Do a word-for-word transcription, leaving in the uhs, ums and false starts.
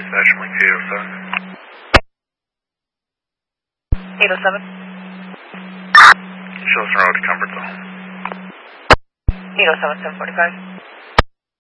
Fashion Week eight oh seven. eight oh seven. Chilson Road, Comfort Zone. eight oh seven, seven forty-five.